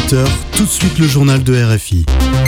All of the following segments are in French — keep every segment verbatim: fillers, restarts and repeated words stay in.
dix-huit heures, tout de suite le journal de R F I.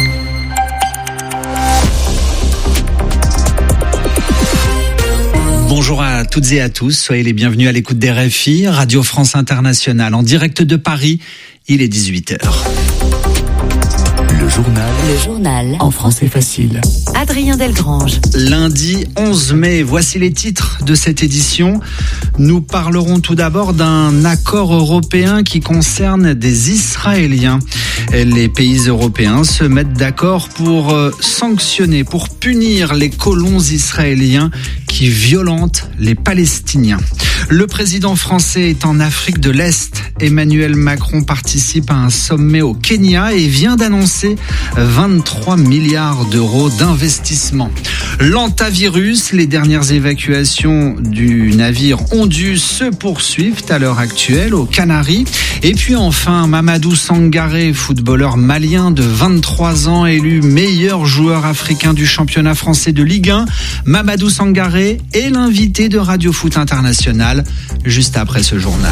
Bonjour à toutes et à tous, soyez les bienvenus à l'écoute d'R F I, Radio France Internationale, en direct de Paris, il est dix-huit heures. Le journal. Le journal. En français facile. Adrien Delgrange. Lundi onze mai, voici les titres de cette édition. Nous parlerons tout d'abord d'un accord européen qui concerne des Israéliens. Les pays européens se mettent d'accord pour sanctionner, pour punir les colons israéliens qui violentent les Palestiniens. Le président français est en Afrique de l'Est. Emmanuel Macron participe à un sommet au Kenya et vient d'annoncer vingt-trois milliards d'euros d'investissement. L'antavirus, les dernières évacuations du navire Ondus se poursuivent à l'heure actuelle aux Canaries. Et puis enfin, Mamadou Sangaré, footballeur malien de vingt-trois ans, élu meilleur joueur africain du championnat français de Ligue un. Mamadou Sangaré est l'invité de Radio Foot International juste après ce journal.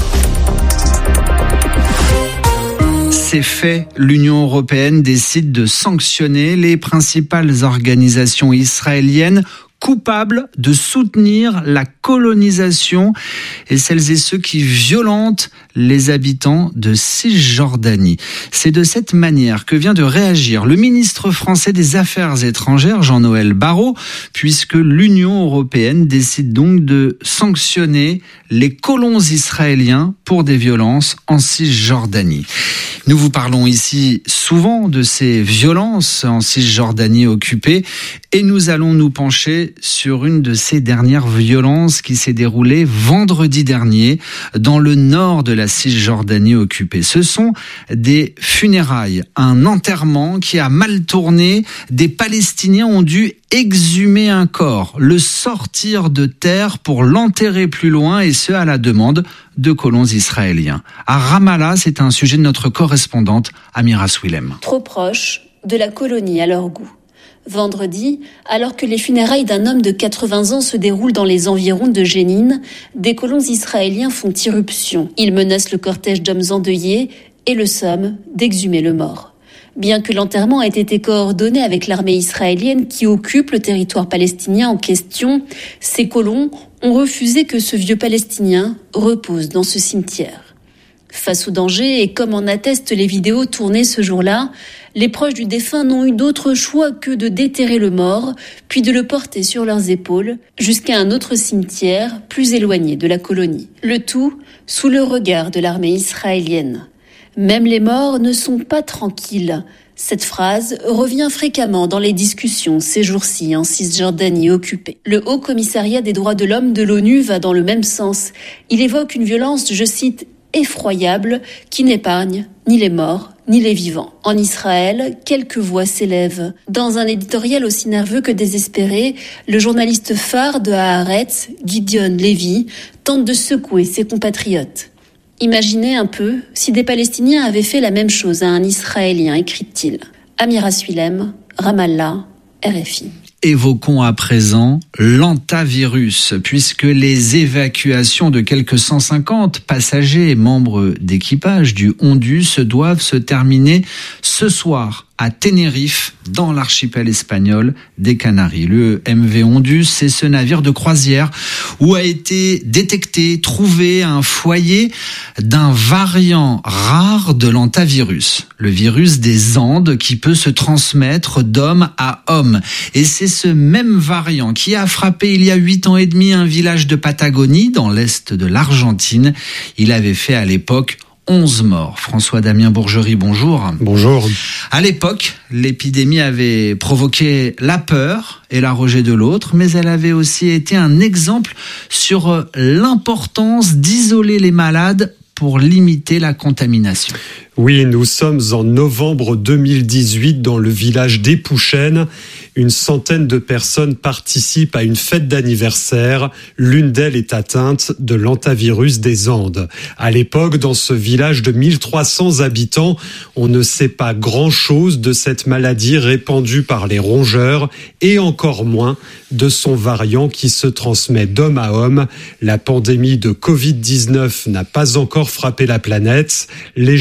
C'est fait, l'Union européenne décide de sanctionner les principales organisations israéliennes coupables de soutenir la colonisation et celles et ceux qui violentent les habitants de Cisjordanie. C'est de cette manière que vient de réagir le ministre français des Affaires étrangères, Jean-Noël Barrot, puisque l'Union européenne décide donc de sanctionner les colons israéliens pour des violences en Cisjordanie. Nous vous parlons ici souvent de ces violences en Cisjordanie occupée et nous allons nous pencher sur une de ces dernières violences qui s'est déroulée vendredi dernier dans le nord de la Cisjordanie occupée. Ce sont des funérailles, un enterrement qui a mal tourné. Des Palestiniens ont dû exhumer un corps, le sortir de terre pour l'enterrer plus loin, et ce à la demande de colons israéliens. À Ramallah, c'est un sujet de notre correspondante Amira Swilem. Trop proche de la colonie à leur goût. Vendredi, alors que les funérailles d'un homme de quatre-vingts ans se déroulent dans les environs de Jénine, des colons israéliens font irruption. Ils menacent le cortège d'hommes endeuillés et le somment d'exhumer le mort. Bien que l'enterrement ait été coordonné avec l'armée israélienne qui occupe le territoire palestinien en question, ces colons ont refusé que ce vieux Palestinien repose dans ce cimetière. Face au danger, et comme en attestent les vidéos tournées ce jour-là, les proches du défunt n'ont eu d'autre choix que de déterrer le mort, puis de le porter sur leurs épaules jusqu'à un autre cimetière plus éloigné de la colonie. Le tout sous le regard de l'armée israélienne. Même les morts ne sont pas tranquilles. Cette phrase revient fréquemment dans les discussions ces jours-ci en Cisjordanie occupée. Le Haut Commissariat des droits de l'homme de l'ONU va dans le même sens. Il évoque une violence, je cite, effroyable, qui n'épargne ni les morts ni les vivants. En Israël, quelques voix s'élèvent. Dans un éditorial aussi nerveux que désespéré, le journaliste phare de Haaretz, Gideon Levy, tente de secouer ses compatriotes. Imaginez un peu si des Palestiniens avaient fait la même chose à un Israélien, écrit-il. Amira Swilem, Ramallah, R F I. Évoquons à présent l'antavirus, puisque les évacuations de quelques cent cinquante passagers et membres d'équipage du Ondus doivent se terminer ce soir à Tenerife, dans l'archipel espagnol des Canaries. Le M V Ondus, c'est ce navire de croisière où a été détecté, trouvé un foyer d'un variant rare de l'antavirus, le virus des Andes qui peut se transmettre d'homme à homme. Et c'est ce même variant qui a frappé il y a huit ans et demi un village de Patagonie, dans l'est de l'Argentine. Il avait fait à l'époque onze morts. François-Damien Bourgerie, bonjour. Bonjour. À l'époque, l'épidémie avait provoqué la peur et la rejet de l'autre, mais elle avait aussi été un exemple sur l'importance d'isoler les malades pour limiter la contamination. Oui, nous sommes en novembre deux mille dix-huit dans le village d'Épouchènes. Une centaine de personnes participent à une fête d'anniversaire. L'une d'elles est atteinte de l'antavirus des Andes. À l'époque, dans ce village de mille trois cents habitants, on ne sait pas grand-chose de cette maladie répandue par les rongeurs et encore moins de son variant qui se transmet d'homme à homme. La pandémie de covid dix-neuf n'a pas encore frappé la planète. Les gestes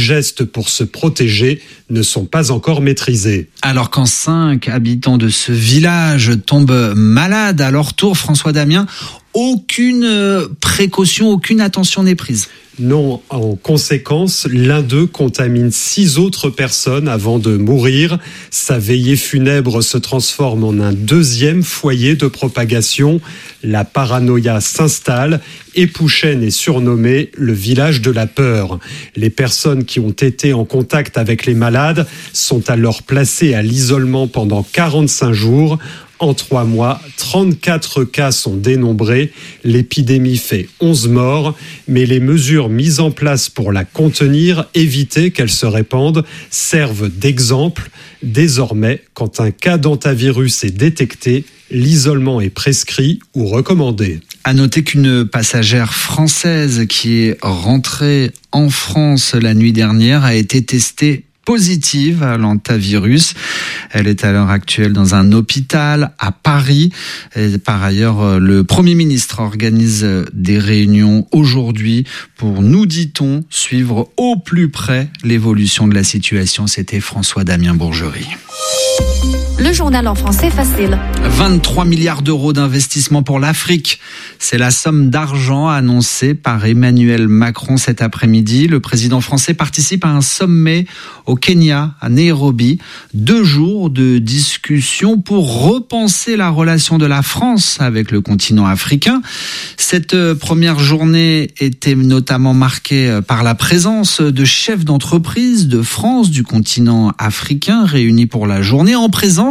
pour se protéger ne sont pas encore maîtrisées. Alors quand cinq habitants de ce village tombent malades à leur tour, François Damien, aucune précaution, aucune attention n'est prise. Non, en conséquence, l'un d'eux contamine six autres personnes avant de mourir. Sa veillée funèbre se transforme en un deuxième foyer de propagation. La paranoïa s'installe et Pouchène est surnommé le village de la peur. Les personnes qui ont été en contact avec les malades sont alors placées à l'isolement pendant quarante-cinq jours. En trois mois, trente-quatre cas sont dénombrés. L'épidémie fait onze morts, mais les mesures mises en place pour la contenir, éviter qu'elle se répande, servent d'exemple. Désormais, quand un cas d'hantavirus est détecté, l'isolement est prescrit ou recommandé. À noter qu'une passagère française qui est rentrée en France la nuit dernière a été testée positive à l'hantavirus. Elle est à l'heure actuelle dans un hôpital à Paris. Et par ailleurs, le Premier ministre organise des réunions aujourd'hui pour, nous dit-on, suivre au plus près l'évolution de la situation. C'était François Damien Bourgerie. Le journal en français facile. vingt-trois milliards d'euros d'investissement pour l'Afrique. C'est la somme d'argent annoncée par Emmanuel Macron cet après-midi. Le président français participe à un sommet au Kenya, à Nairobi. Deux jours de discussion pour repenser la relation de la France avec le continent africain. Cette première journée était notamment marquée par la présence de chefs d'entreprise de France, du continent africain, réunis pour la journée en présence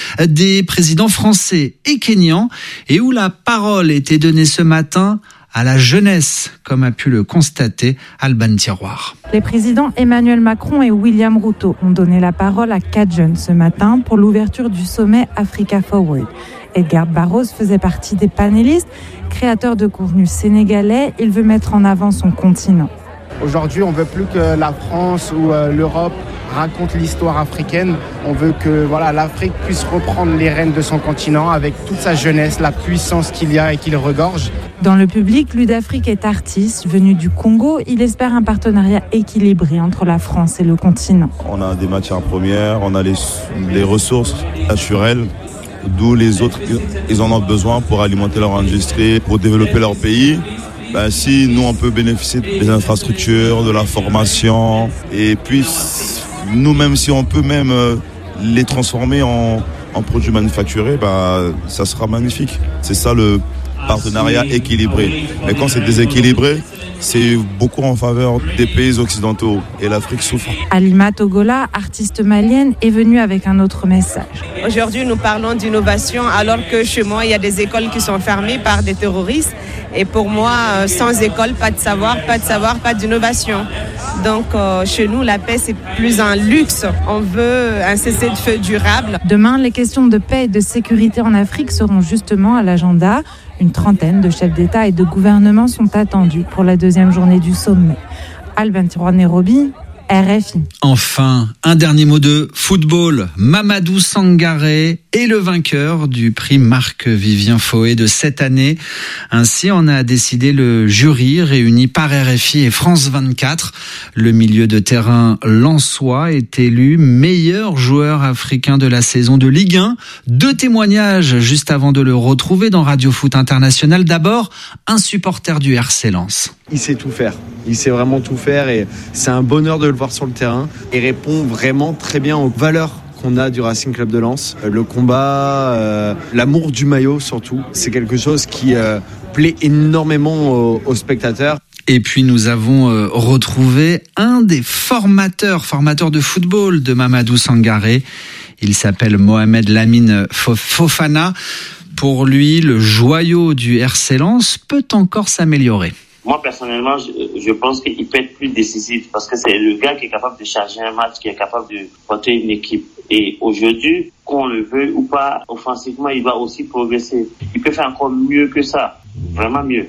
des présidents français et kenyans, et où la parole était donnée ce matin à la jeunesse, comme a pu le constater Alban Tiroir. Les présidents Emmanuel Macron et William Ruto ont donné la parole à quatre jeunes ce matin pour l'ouverture du sommet Africa Forward. Edgar Barros faisait partie des panélistes. Créateur de contenu sénégalais, il veut mettre en avant son continent. Aujourd'hui, on ne veut plus que la France ou euh, l'Europe raconte l'histoire africaine. On veut que voilà, l'Afrique puisse reprendre les rênes de son continent avec toute sa jeunesse, la puissance qu'il y a et qu'il regorge. Dans le public, Ludafrique est artiste, venu du Congo. Il espère un partenariat équilibré entre la France et le continent. On a des matières premières, on a les, les ressources naturelles, d'où les autres, ils en ont besoin pour alimenter leur industrie, pour développer leur pays. Ben, si nous, on peut bénéficier des infrastructures, de la formation, et puis nous-mêmes, si on peut même les transformer en, en produits manufacturés, ben, ça sera magnifique. C'est ça le partenariat équilibré. Mais quand c'est déséquilibré, c'est beaucoup en faveur des pays occidentaux et l'Afrique souffre. Alima Togola, artiste malienne, est venue avec un autre message. Aujourd'hui, nous parlons d'innovation alors que chez moi, il y a des écoles qui sont fermées par des terroristes. Et pour moi, sans école, pas de savoir, pas de savoir, pas d'innovation. Donc euh, chez nous, la paix, c'est plus un luxe. On veut un cessez-le-feu durable. Demain, les questions de paix et de sécurité en Afrique seront justement à l'agenda. Une trentaine de chefs d'État et de gouvernement sont attendus pour la deuxième journée du sommet. Alban Tiroir, Nairobi, R F I. Enfin, un dernier mot de football. Mamadou Sangaré est le vainqueur du prix Marc-Vivien Foé de cette année. Ainsi en a décidé le jury réuni par R F I et France vingt-quatre. Le milieu de terrain lensois est élu meilleur joueur africain de la saison de Ligue un. Deux témoignages juste avant de le retrouver dans Radio Foot International. D'abord, un supporter du R C Lens. Il sait tout faire. Il sait vraiment tout faire et c'est un bonheur de le voir sur le terrain. Il répond vraiment très bien aux valeurs qu'on a du Racing Club de Lens. Le combat, euh, l'amour du maillot surtout, c'est quelque chose qui euh, plaît énormément aux, aux spectateurs. Et puis nous avons euh, retrouvé un des formateurs, formateurs de football de Mamadou Sangaré. Il s'appelle Mohamed Lamine Fofana. Pour lui, le joyau du R C Lens peut encore s'améliorer. Moi, personnellement, je, je pense qu'il peut être plus décisif parce que c'est le gars qui est capable de charger un match, qui est capable de porter une équipe. Et aujourd'hui, qu'on le veut ou pas, offensivement, il va aussi progresser. Il peut faire encore mieux que ça, vraiment mieux.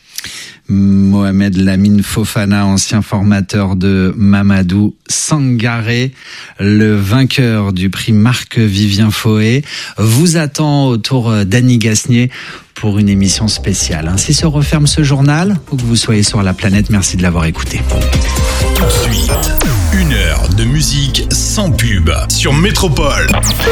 Mohamed Lamine Fofana, ancien formateur de Mamadou Sangaré, le vainqueur du prix Marc-Vivien Foé, vous attend autour d'Annie Gasnier pour une émission spéciale. Ainsi se referme ce journal. Où que vous soyez sur la planète, merci de l'avoir écouté. Tout de suite, Une heure de musique sans pub sur Métropole.